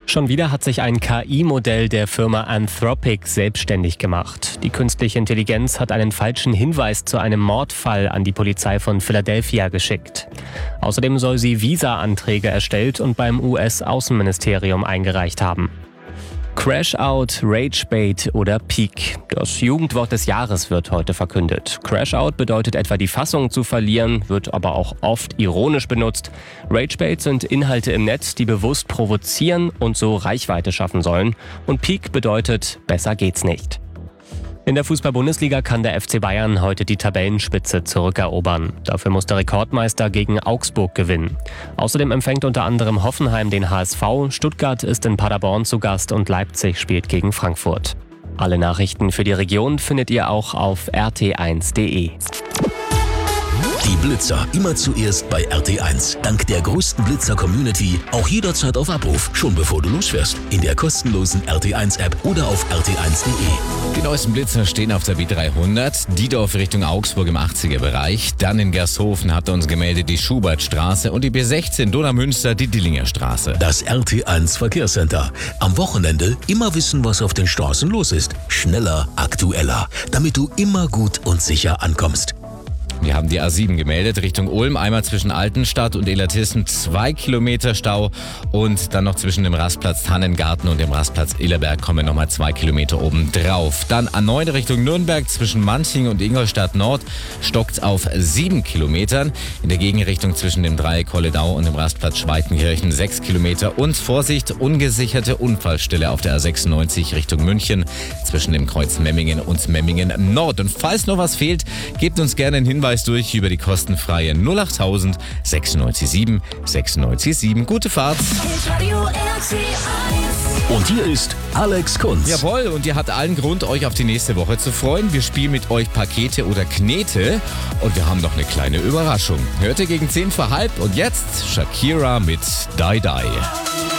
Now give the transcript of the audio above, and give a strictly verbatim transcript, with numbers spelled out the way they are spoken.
Schon wieder hat sich ein K I-Modell der Firma Anthropic selbstständig gemacht. Die künstliche Intelligenz hat einen falschen Hinweis zu einem Mordfall an die Polizei von Philadelphia geschickt. Außerdem soll sie Visa-Anträge erstellt und beim U S-Außenministerium eingereicht haben. Crash-Out, Rage-Bait oder Peak. Das Jugendwort des Jahres wird heute verkündet. Crash-Out bedeutet etwa die Fassung zu verlieren, wird aber auch oft ironisch benutzt. Rage-Bait sind Inhalte im Netz, die bewusst provozieren und so Reichweite schaffen sollen. Und Peak bedeutet, besser geht's nicht. In der Fußball-Bundesliga kann der F C Bayern heute die Tabellenspitze zurückerobern. Dafür muss der Rekordmeister gegen Augsburg gewinnen. Außerdem empfängt unter anderem Hoffenheim den H S V, Stuttgart ist in Paderborn zu Gast und Leipzig spielt gegen Frankfurt. Alle Nachrichten für die Region findet ihr auch auf r t eins punkt d e. Die Blitzer immer zuerst bei R T eins. Dank der größten Blitzer-Community auch jederzeit auf Abruf, schon bevor du losfährst. In der kostenlosen R T eins App oder auf r t eins punkt d e. Die neuesten Blitzer stehen auf der B dreihundert, Diedorf Richtung Augsburg im achtziger-Bereich. Dann in Gershofen hat er uns gemeldet die Schubertstraße und die B sechzehn Donauwmünster die Dillinger Straße. Das R T eins Verkehrscenter. Am Wochenende immer wissen, was auf den Straßen los ist. Schneller, aktueller, damit du immer gut und sicher ankommst. Wir haben die A sieben gemeldet, Richtung Ulm, einmal zwischen Altenstadt und Illertissen, zwei Kilometer Stau und dann noch zwischen dem Rastplatz Tannengarten und dem Rastplatz Illerberg kommen nochmal zwei Kilometer oben drauf. Dann A neun Richtung Nürnberg, zwischen Manching und Ingolstadt Nord stockt auf sieben Kilometern. In der Gegenrichtung zwischen dem Dreieck Kolledau und dem Rastplatz Schweitenkirchen sechs Kilometer und Vorsicht, ungesicherte Unfallstelle auf der A sechsundneunzig Richtung München zwischen dem Kreuz Memmingen und Memmingen Nord. Und falls noch was fehlt, gebt uns gerne einen Hinweis durch über die kostenfreie null achttausend sechsundneunzig sieben sechsundneunzig sieben. Gute Fahrt! Und hier ist Alex Kunz. Jawohl, und ihr habt allen Grund, euch auf die nächste Woche zu freuen. Wir spielen mit euch Pakete oder Knete und wir haben noch eine kleine Überraschung. Hört ihr gegen zehn vor halb und jetzt Shakira mit Die Die.